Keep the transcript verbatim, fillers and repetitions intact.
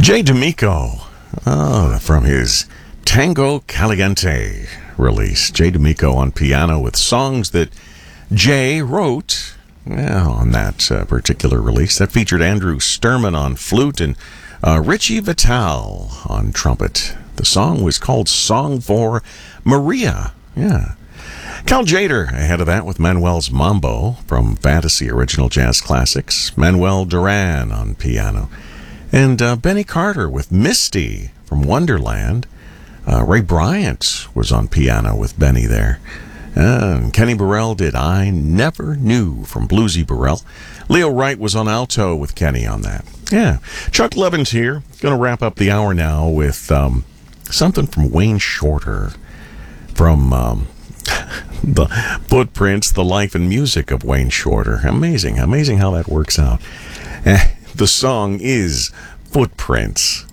Jay D'Amico, oh, from his Tango Caliente release. Jay D'Amico on piano with songs that Jay wrote well, on that uh, particular release. That featured Andrew Sturman on flute and uh, Richie Vital on trumpet. The song was called Song for Maria. Yeah. Cal Jader ahead of that with Manuel's Mambo from Fantasy Original Jazz Classics. Manuel Duran on piano. And uh, Benny Carter with Misty from Wonderland. Uh, Ray Bryant was on piano with Benny there. Uh, and Kenny Burrell did I Never Knew from Bluesy Burrell. Leo Wright was on alto with Kenny on that. Yeah. Chuck Levins here. Going to wrap up the hour now with um, something from Wayne Shorter. From um, the Footprints, the life and music of Wayne Shorter. Amazing. Amazing how that works out. Eh, the song is Footprints.